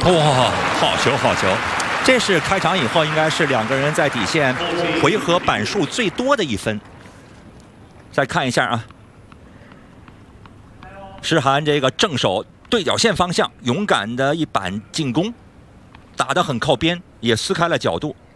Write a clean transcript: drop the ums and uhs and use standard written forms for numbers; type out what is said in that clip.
哇，好球好球！这是开场以后应该是两个人在底线回合板数最多的一分。再看一下啊，诗涵这个正手对角线方向勇敢的一板进攻，打得很靠边，也撕开了角度。